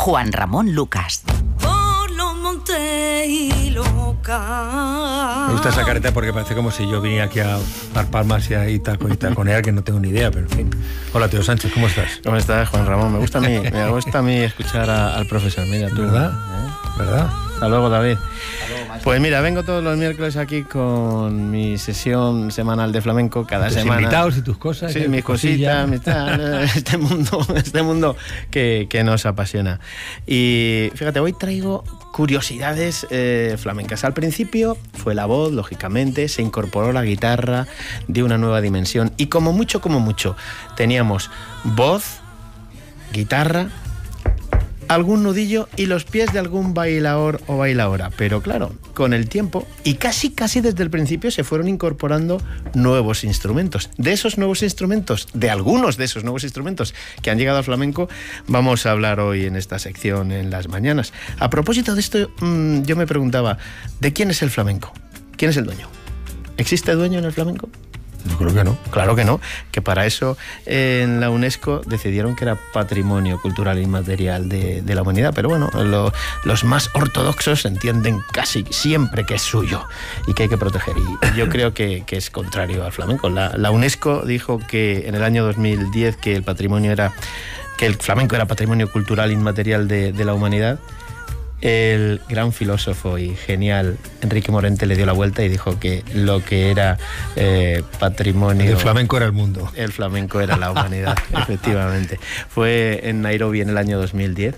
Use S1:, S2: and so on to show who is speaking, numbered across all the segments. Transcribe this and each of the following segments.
S1: Juan Ramón Lucas.
S2: Por los montes y loca.
S3: Me gusta esa careta porque parece como si yo viniera aquí a dar palmas y a taconear, que no tengo ni idea, pero en fin. Hola, tío Sánchez, ¿cómo estás?
S4: ¿Cómo estás, Juan Ramón? Me gusta a mí escuchar al profesor. Mira tú.
S3: ¿Verdad? ¿Verdad?
S4: Hasta luego, David. Pues mira, vengo todos los miércoles aquí con mi sesión semanal de flamenco cada semana.
S3: Tus invitados y tus cosas.
S4: Sí, mis cositas, este mundo que nos apasiona. Y fíjate, hoy traigo curiosidades flamencas. Al principio fue la voz, lógicamente, se incorporó la guitarra de una nueva dimensión. Y como mucho, teníamos voz, guitarra, algún nudillo y los pies de algún bailaor o bailaora. Pero claro, con el tiempo y casi desde el principio se fueron incorporando nuevos instrumentos. De esos nuevos instrumentos, de algunos de esos nuevos instrumentos que han llegado al flamenco, vamos a hablar hoy en esta sección en las mañanas. A propósito de esto, yo me preguntaba, ¿de quién es el flamenco? ¿Quién es el dueño? ¿Existe dueño en el flamenco?
S3: Yo creo que no.
S4: Claro que no, que para eso en la UNESCO decidieron que era patrimonio cultural inmaterial de la humanidad, pero bueno, los más ortodoxos entienden casi siempre que es suyo y que hay que proteger, y yo creo que es contrario al flamenco. La UNESCO dijo que en el año 2010 que el flamenco era patrimonio cultural inmaterial de la humanidad. El gran filósofo y genial Enrique Morente le dio la vuelta y dijo que lo que era patrimonio...
S3: El flamenco era el mundo.
S4: El flamenco era la humanidad, efectivamente. Fue en Nairobi en el año 2010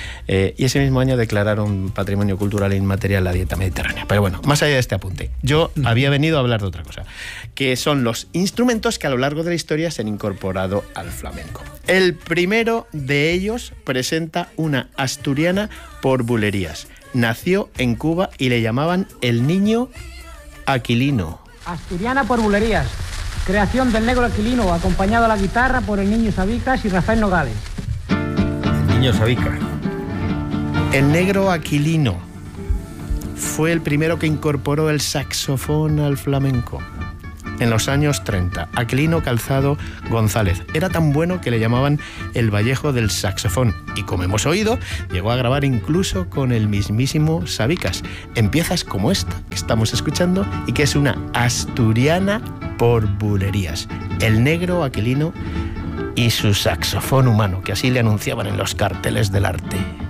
S4: y ese mismo año declararon patrimonio cultural inmaterial la dieta mediterránea. Pero bueno, más allá de este apunte, yo había venido a hablar de otra cosa, que son los instrumentos que a lo largo de la historia se han incorporado al flamenco. El primero de ellos presenta una asturiana por bulerías. Nació en Cuba y le llamaban el niño Aquilino.
S5: Asturiana por bulerías. Creación del negro Aquilino, acompañado a la guitarra por el niño Sabicas y Rafael Nogales.
S3: El niño Sabicas.
S4: El negro Aquilino fue el primero que incorporó el saxofón al flamenco. En los años 30, Aquilino Calzado González era tan bueno que le llamaban el Vallejo del saxofón y, como hemos oído, llegó a grabar incluso con el mismísimo Sabicas en piezas como esta que estamos escuchando y que es una asturiana por bulerías. El negro Aquilino y su saxofón humano, que así le anunciaban en los carteles del arte.